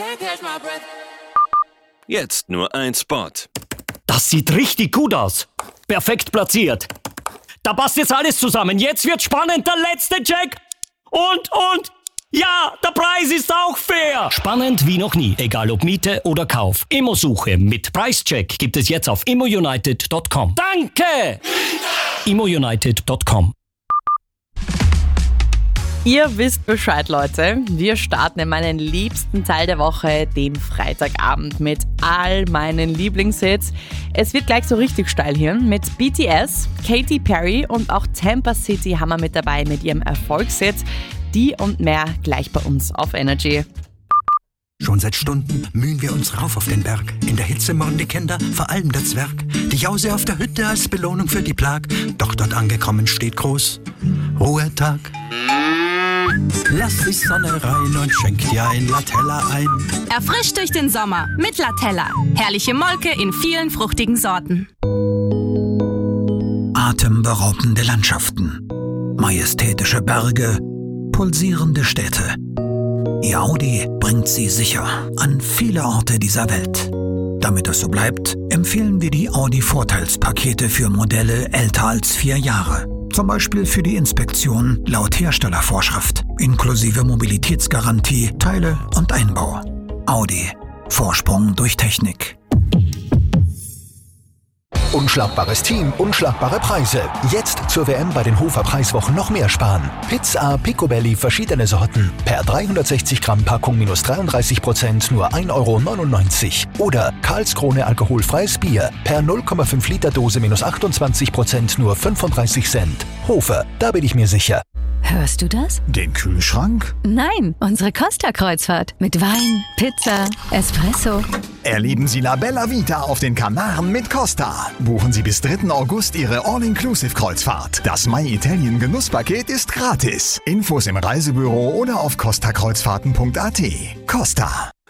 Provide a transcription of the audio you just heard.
Jetzt nur ein Spot. Das sieht richtig gut aus. Perfekt platziert. Da passt jetzt alles zusammen. Jetzt wird spannend, der letzte Check. Und. Ja, der Preis ist auch fair. Spannend wie noch nie, egal ob Miete oder Kauf. Immosuche mit Preischeck gibt es jetzt auf immounited.com. Danke! immounited.com. Ihr wisst Bescheid, Leute. Wir starten in meinen liebsten Teil der Woche, den Freitagabend, mit all meinen Lieblingshits. Es wird gleich so richtig steil hier. Mit BTS, Katy Perry und auch Tampa City haben wir mit dabei mit ihrem Erfolgshit. Die und mehr gleich bei uns auf Energy. Schon seit Stunden mühen wir uns rauf auf den Berg. In der Hitze murren die Kinder, vor allem der Zwerg. Die Jause auf der Hütte als Belohnung für die Plag. Doch dort angekommen steht groß Ruhetag. Lass die Sonne rein und schenk dir ein Latella ein. Erfrischt durch den Sommer mit Latella. Herrliche Molke in vielen fruchtigen Sorten. Atemberaubende Landschaften, majestätische Berge, pulsierende Städte. Ihr Audi bringt sie sicher an viele Orte dieser Welt. Damit es so bleibt, empfehlen wir die Audi-Vorteilspakete für Modelle älter als 4 Jahre. Zum Beispiel für die Inspektion laut Herstellervorschrift, inklusive Mobilitätsgarantie, Teile und Einbau. Audi. Vorsprung durch Technik. Unschlagbares Team, unschlagbare Preise. Jetzt zur WM bei den Hofer Preiswochen noch mehr sparen. Pizza Picobelli verschiedene Sorten. Per 360 Gramm Packung minus 33%, nur 1,99 €. Oder Karlskrone alkoholfreies Bier. Per 0,5 Liter Dose minus 28%, nur 35 Cent. Hofer, da bin ich mir sicher. Hörst du das? Den Kühlschrank? Nein, unsere Costa-Kreuzfahrt. Mit Wein, Pizza, Espresso. Erleben Sie La Bella Vita auf den Kanaren mit Costa. Buchen Sie bis 3. August Ihre All-Inclusive-Kreuzfahrt. Das My Italien Genusspaket ist gratis. Infos im Reisebüro oder auf costakreuzfahrten.at. Costa.